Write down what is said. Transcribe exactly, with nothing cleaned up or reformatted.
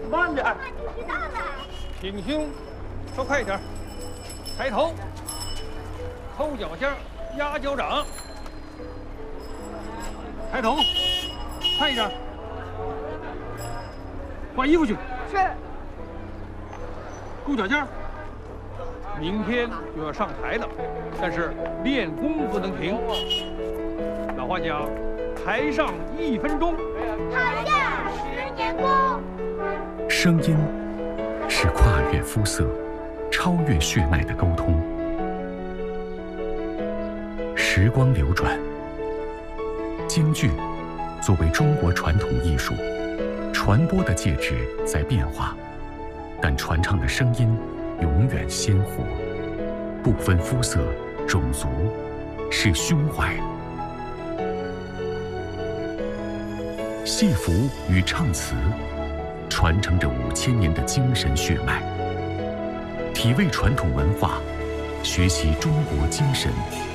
慢点儿。 知道了。 挺胸，说快一点。抬头，抠脚尖，压脚掌。抬头，快一点。换衣服去。 是。 勾脚尖儿。明天就要上台了，但是练功不能停。老话讲，台上一分钟， 台下十年功。 声音是跨越肤色、超越血脉的沟通。时光流转，京剧作为中国传统艺术，传播的介质在变化，但传唱的声音永远鲜活，不分肤色、种族，是胸怀。戏服与唱词，传承着五千年的精神血脉。体味传统文化，学习中国精神，